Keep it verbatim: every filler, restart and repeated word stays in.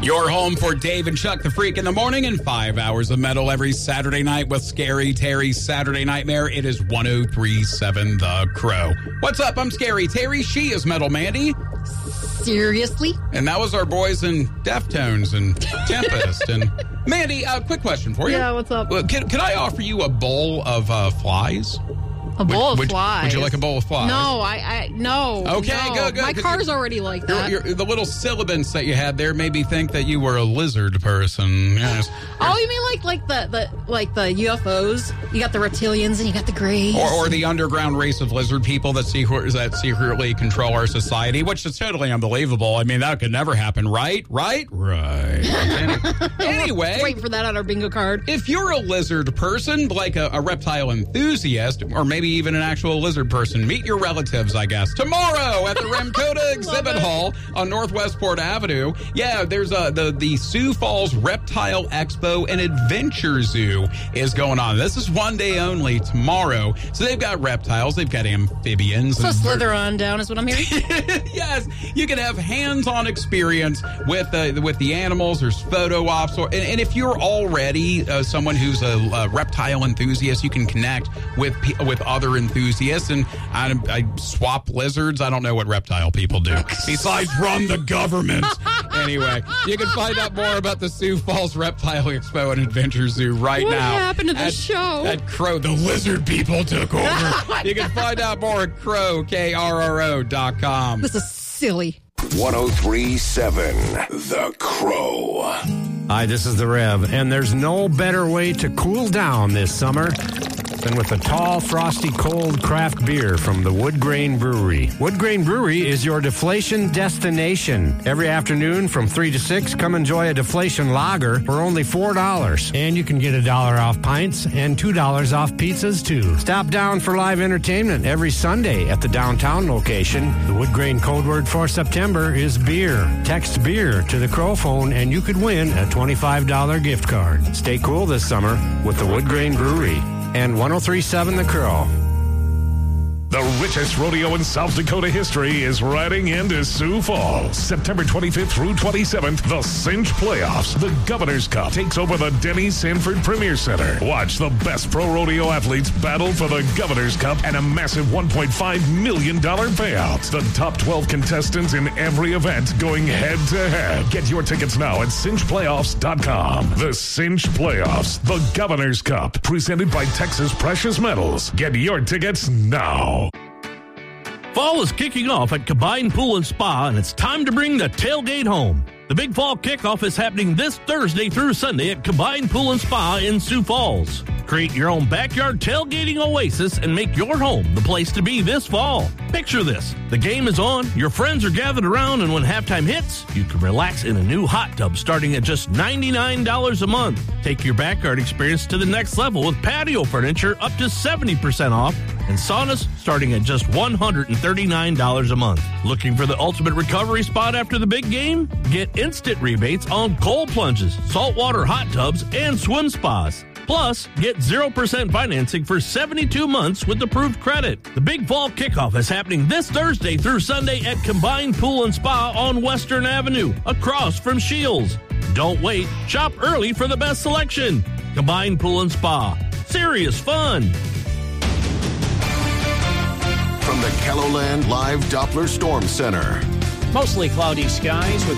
Your home for Dave and Chuck the Freak in the morning and five hours of metal every Saturday night with Scary Terry's Saturday Nightmare. It is one oh three point seven The Crow. What's up? I'm Scary Terry. She is Metal Mandy. Seriously? And that was our boys in Deftones and Tempest. And Mandy, a uh, quick question for you. Yeah, what's up? Can, can I offer you a bowl of uh, flies? A bowl would, of would, flies? Would you like a bowl of flies? No, I, I no. Okay, no. go, go. My car's already like that. You're, you're, the little syllabants that you had there made me think that you were a lizard person. Yes. Oh, you mean like like the, the like the U F Os? You got the reptilians and you got the greys. Or, or the underground race of lizard people that secret, that secretly control our society, which is totally unbelievable. I mean, that could never happen, right? Right? Right. Anyway. Waiting for that on our bingo card. If you're a lizard person, like a, a reptile enthusiast, or maybe even an actual lizard person, meet your relatives, I guess, tomorrow at the Ramkota Exhibit Hall on Northwest Port Avenue. Yeah, there's a, the, the Sioux Falls Reptile Expo and Adventure Zoo is going on. This is one day only tomorrow. So they've got reptiles, they've got amphibians. So slither on down is what I'm hearing? Yes, you can have hands-on experience with uh, with the animals. There's photo ops. Or, and, and if you're already uh, someone who's a, a reptile enthusiast, you can connect with with other enthusiasts. And I, I swap lizards. I don't know what reptile people do besides run the government. Anyway, you can find out more about the Sioux Falls Reptile Expo and Adventure Zoo right what now. What happened to the at, show? At Crow. The lizard people took over. Oh you can God. find out more at crow, K R R O dot com. This is silly. one oh three point seven The Crow. Hi, this is the Rev, and there's no better way to cool down this summer than with a tall, frosty, cold craft beer from the Wood Grain Brewery. Wood Grain Brewery is your deflation destination. Every afternoon from three to six, come enjoy a deflation lager for only four dollars. And you can get a dollar off pints and two dollars off pizzas, too. Stop down for live entertainment every Sunday at the downtown location. The Wood Grain code word for September is beer. Text beer to the Crow phone and you could win a twenty-five dollars gift card. Stay cool this summer with the Wood Grain Brewery. And one oh three point seven The Crow. The richest rodeo in South Dakota history is riding into Sioux Falls. September twenty-fifth through twenty-seventh, the Cinch Playoffs. The Governor's Cup takes over the Denny Sanford Premier Center. Watch the best pro rodeo athletes battle for the Governor's Cup and a massive one point five million dollars payout. The top twelve contestants in every event going head-to-head. Get your tickets now at cinch playoffs dot com. The Cinch Playoffs, the Governor's Cup, presented by Texas Precious Metals. Get your tickets now. Fall is kicking off at Combine Pool and Spa, and it's time to bring the tailgate home. The Big Fall Kickoff is happening this Thursday through Sunday at Combine Pool and Spa in Sioux Falls. Create your own backyard tailgating oasis and make your home the place to be this fall. Picture this. The game is on, your friends are gathered around, and when halftime hits, you can relax in a new hot tub starting at just ninety-nine dollars a month. Take your backyard experience to the next level with patio furniture up to seventy percent off and saunas starting at just one hundred thirty-nine dollars a month. Looking for the ultimate recovery spot after the big game? Get instant rebates on cold plunges, saltwater hot tubs, and swim spas. Plus, get zero percent financing for seventy-two months with approved credit. The Big Fall Kickoff is happening this Thursday through Sunday at Combined Pool and Spa on Western Avenue, across from Shields. Don't wait. Shop early for the best selection. Combined Pool and Spa. Serious fun. From the KELOLAND Live Doppler Storm Center. Mostly cloudy skies with